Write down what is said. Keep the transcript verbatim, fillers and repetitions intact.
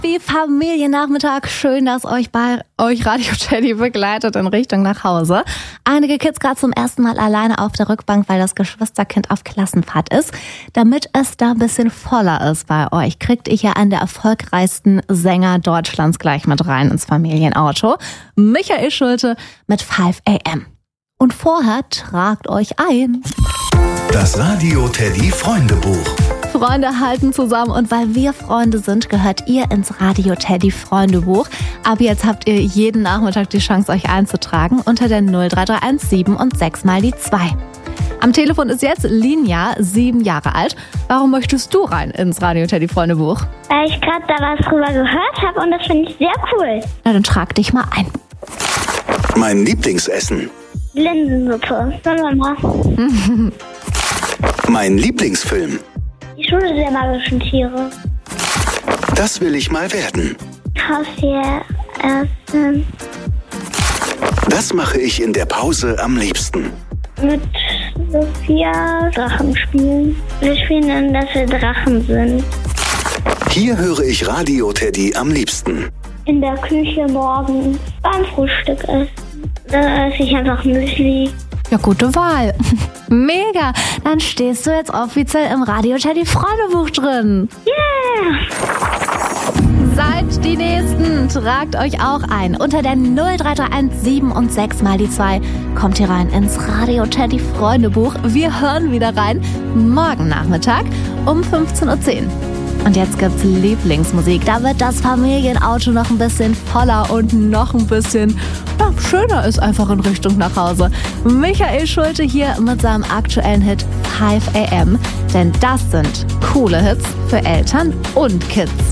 Happy Familiennachmittag. Schön, dass euch bei euch Radio Teddy begleitet in Richtung nach Hause. Einige Kids gerade zum ersten Mal alleine auf der Rückbank, weil das Geschwisterkind auf Klassenfahrt ist. Damit es da ein bisschen voller ist bei euch, kriegt ihr hier einen der erfolgreichsten Sänger Deutschlands gleich mit rein ins Familienauto. Michael Schulte mit five a m. Und vorher tragt euch ein. Das Radio Teddy Freundebuch. Freunde halten zusammen und weil wir Freunde sind, gehört ihr ins Radio Teddy Freundebuch. Ab jetzt habt ihr jeden Nachmittag die Chance, euch einzutragen unter der null drei drei eins sieben und sechs mal die zwei. Am Telefon ist jetzt Linja, sieben Jahre alt. Warum möchtest du rein ins Radio Teddy Freundebuch? Weil ich gerade da was drüber gehört habe und das finde ich sehr cool. Na, dann trag dich mal ein. Mein Lieblingsessen. Linsensuppe. Sollen wir mal? Mein Lieblingsfilm. Die Schule der magischen Tiere. Das will ich mal werden. Haustier essen. Das mache ich in der Pause am liebsten. Mit Sophia Drachen spielen. Wir spielen dann, dass wir Drachen sind. Hier höre ich Radio Teddy am liebsten. In der Küche morgens beim Frühstück essen. Da esse ich einfach Müsli. Ja, gute Wahl. Mega. Dann stehst du jetzt offiziell im Radio Teddy Freundebuch drin. Yeah! Seid die Nächsten. Tragt euch auch ein. Unter der null drei drei eins sieben und sechs mal die zwei kommt ihr rein ins Radio Teddy Freundebuch. Wir hören wieder rein morgen Nachmittag um fünfzehn Uhr zehn. Und jetzt gibt's Lieblingsmusik. Da wird das Familienauto noch ein bisschen voller und noch ein bisschen ja, schöner ist einfach in Richtung nach Hause. Michael Schulte hier mit seinem aktuellen Hit five a m. Denn das sind coole Hits für Eltern und Kids.